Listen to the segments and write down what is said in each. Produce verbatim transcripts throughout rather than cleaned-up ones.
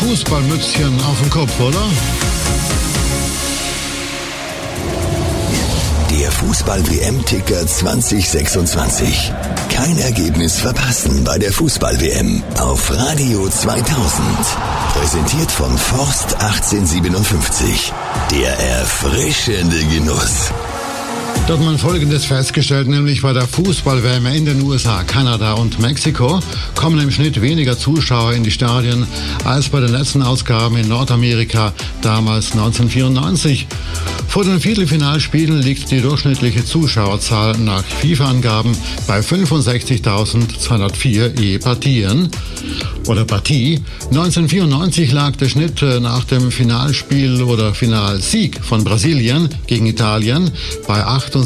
Fußballmützchen auf dem Kopf, oder? Der Fußball-W M-Ticker zwanzig sechsundzwanzig. Kein Ergebnis verpassen bei der Fußball-W M auf Radio zweitausend. Präsentiert von Forst achtzehnhundertsiebenundfünfzig. Der erfrischende Genuss. Da hat man Folgendes festgestellt, nämlich bei der Fußball-W M in den U S A, Kanada und Mexiko kommen im Schnitt weniger Zuschauer in die Stadien als bei den letzten Ausgaben in Nordamerika, damals neunzehnhundertvierundneunzig. Vor den Viertelfinalspielen liegt die durchschnittliche Zuschauerzahl nach FIFA-Angaben bei fünfundsechzigtausendzweihundertvier je Partien oder Partie. neunzehnhundertvierundneunzig lag der Schnitt nach dem Finalspiel oder Finalsieg von Brasilien gegen Italien bei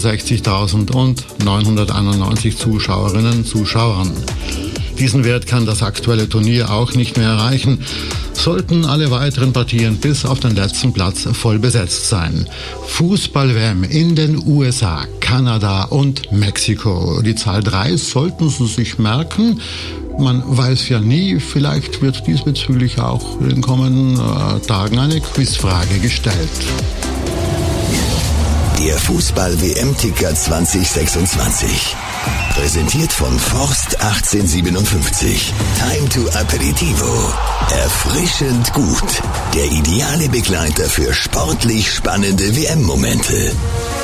achtundsechzigtausendneunhunderteinundneunzig Zuschauerinnen und Zuschauern. Diesen Wert kann das aktuelle Turnier auch nicht mehr erreichen, sollten alle weiteren Partien bis auf den letzten Platz voll besetzt sein. Fußball-W M in den U S A, Kanada und Mexiko. Die Zahl drei sollten Sie sich merken. Man weiß ja nie, vielleicht wird diesbezüglich auch in den kommenden äh, Tagen eine Quizfrage gestellt. Der Fußball-W M-Ticker zwanzig sechsundzwanzig. Präsentiert von Forst achtzehnhundertsiebenundfünfzig. Time to Aperitivo. Erfrischend gut. Der ideale Begleiter für sportlich spannende W M-Momente.